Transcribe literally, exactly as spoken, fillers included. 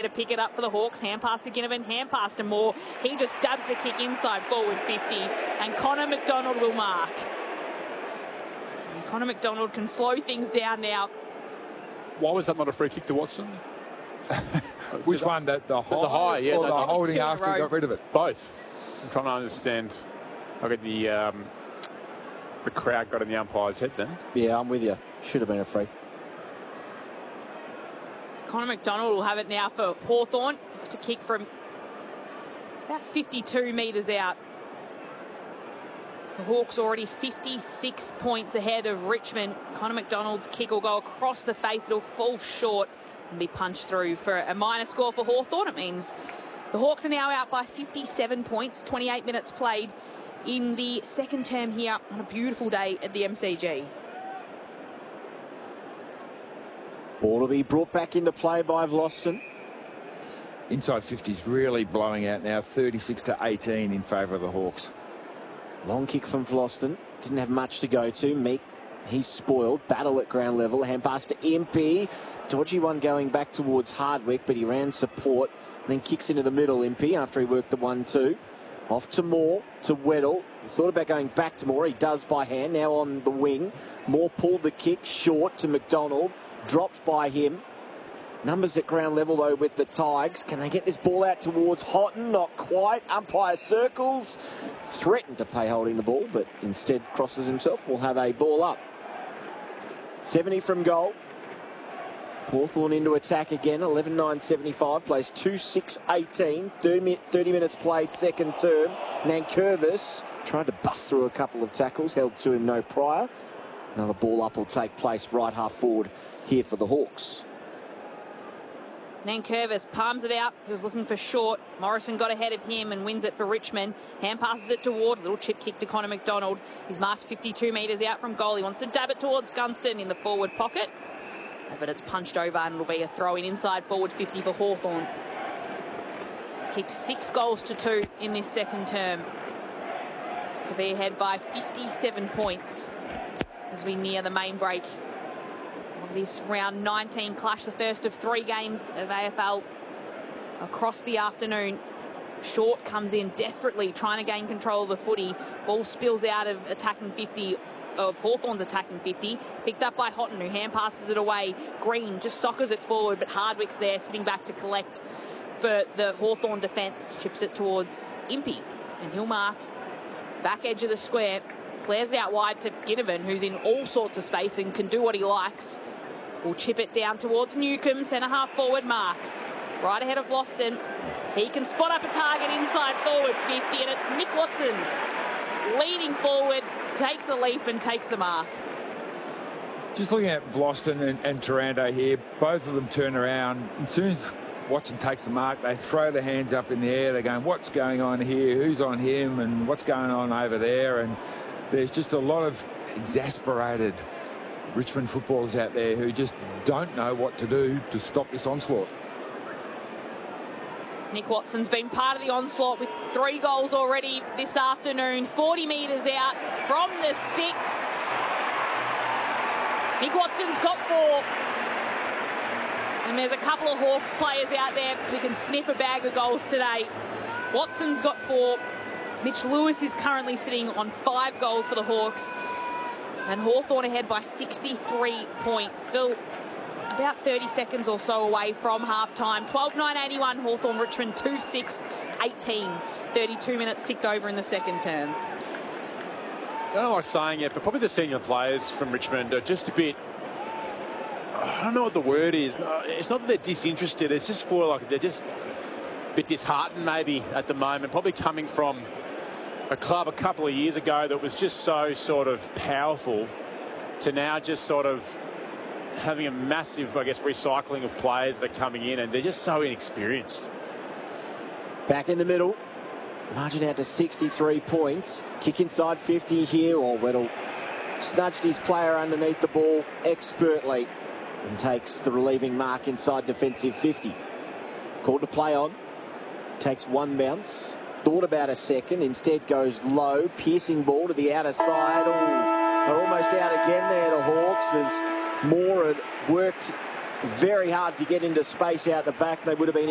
to pick it up for the Hawks. Hand pass to Ginnivan, hand pass to Moore. He just dabs the kick inside forward fifty, and Connor McDonald will mark. And Connor McDonald can slow things down now. Why was that not a free kick to Watson? Which one? The, the high, the high, yeah, or no, the no, holding after he got rid of it? Both. I'm trying to understand. I get the um, the crowd got in the umpire's head then. Yeah, I'm with you. Should have been a free. So Connor McDonald will have it now for Hawthorn to kick from about fifty-two metres out. The Hawks already fifty-six points ahead of Richmond. Connor McDonald's kick will go across the face. It'll fall short and be punched through for a minor score for Hawthorn. It means the Hawks are now out by fifty-seven points, twenty-eight minutes played in the second term here on a beautiful day at the M C G. Ball to be brought back into play by Vlosten. Inside fifty's really blowing out now, thirty-six to eighteen in favour of the Hawks. Long kick from Vlosten. Didn't have much to go to. Meek, he's spoiled. Battle at ground level. Hand pass to Impey. Dodgy one going back towards Hardwick, but he ran support. Then kicks into the middle, Impey, after he worked the one two. Off to Moore, to Weddle. Thought about going back to Moore. He does by hand. Now on the wing. Moore pulled the kick short to McDonald. Dropped by him. Numbers at ground level, though, with the Tigers. Can they get this ball out towards Houghton? Not quite. Umpire circles. Threatened to play holding the ball, but instead crosses himself. Will have a ball up. seventy from goal. Hawthorn into attack again. eleven nine seventy-five. Plays two six eighteen. thirty minutes played, second term. Nankervis tried to bust through a couple of tackles. Held to him no prior. Another ball up will take place right half forward here for the Hawks. Nankervis palms it out. He was looking for short. Morrison got ahead of him and wins it for Richmond. Hand passes it to Ward. Little chip kick to Connor McDonald. He's marked fifty-two metres out from goal. He wants to dab it towards Gunston in the forward pocket. But it's punched over and it'll be a throw in inside forward fifty for Hawthorn. Kicked six goals to two in this second term to be ahead by fifty-seven points as we near the main break of this round nineteen clash, the first of three games of A F L across the afternoon. Short comes in desperately trying to gain control of the footy. Ball spills out of attacking fifty, of Hawthorn's attacking fifty. Picked up by Houghton, who hand passes it away. Green just soccers it forward, but Hardwick's there sitting back to collect for the Hawthorn defence. Chips it towards Impey, and he'll mark. Back edge of the square. Flares out wide to Ginnivan, who's in all sorts of space and can do what he likes. We'll chip it down towards Newcombe. Centre half forward marks. Right ahead of Vlosten. He can spot up a target inside forward fifty, and it's Nick Watson leading forward, takes a leap and takes the mark. Just looking at Vlosten and, and Taranto here, both of them turn around. As soon as Watson takes the mark, they throw their hands up in the air. They're going, what's going on here? Who's on him? And what's going on over there? And there's just a lot of exasperated Richmond footballers out there who just don't know what to do to stop this onslaught. Nick Watson's been part of the onslaught with three goals already this afternoon. forty metres out from the sticks. Nick Watson's got four. And there's a couple of Hawks players out there who can sniff a bag of goals today. Watson's got four. Mitch Lewis is currently sitting on five goals for the Hawks. And Hawthorn ahead by sixty-three points. Still about thirty seconds or so away from half-time. twelve nine eighty-one, Hawthorn Richmond two six eighteen. thirty-two minutes ticked over in the second term. I don't know like saying it, but probably the senior players from Richmond are just a bit, I don't know what the word is. It's not that they're disinterested. It's just for like they're just a bit disheartened maybe at the moment. Probably coming from a club a couple of years ago that was just so sort of powerful to now just sort of having a massive, I guess, recycling of players that are coming in, and they're just so inexperienced. Back in the middle. Margin out to sixty-three points. Kick inside fifty here. Or Weddle snudged his player underneath the ball expertly and takes the relieving mark inside defensive fifty. Called to play on. Takes one bounce. Thought about a second. Instead goes low. Piercing ball to the outer side. Oh, they're almost out again there, the Hawks, as Moore had worked very hard to get into space out the back. They would have been